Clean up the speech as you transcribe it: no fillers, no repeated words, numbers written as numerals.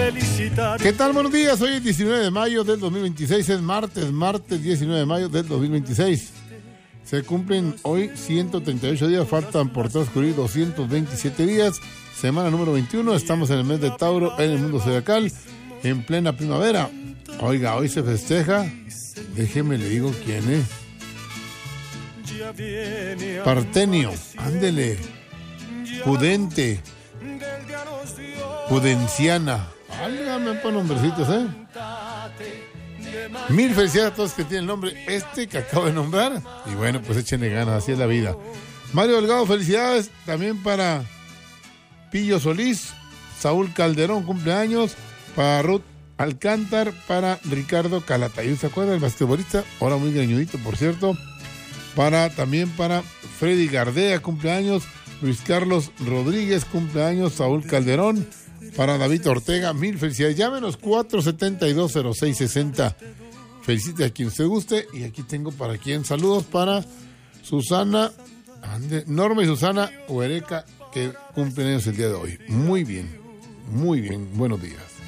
felicitar. ¿Qué tal? Buenos días, hoy es 19 de mayo del 2026, es martes 19 de mayo del 2026. Se cumplen hoy 138 días, faltan por transcurrir 227 días, semana número 21, estamos en el mes de Tauro, en el mundo zodiacal, en plena primavera. Oiga, hoy se festeja, déjeme le digo quién es. Partenio, ándele, Pudente, Pudenciana, válgame por nombrecitos, Mil felicidades a todos que tienen el nombre que acabo de nombrar. Y bueno, pues échenle ganas, así es la vida. Mario Delgado, felicidades también para Pillo Solís, Saúl Calderón, cumpleaños, para Ruth Alcántar, para Ricardo Calatayud, ¿se acuerda? El basquetbolista, ahora muy greñudito, por cierto. También para Freddy Gardea, cumpleaños, Luis Carlos Rodríguez, cumpleaños, Saúl Calderón, para David Ortega, mil felicidades. Llámenos 472-0660. Felicite a quien usted guste. Y aquí tengo para quien. Saludos para Susana, Norma y Susana Huereca, que cumplen años el día de hoy. Muy bien, buenos días.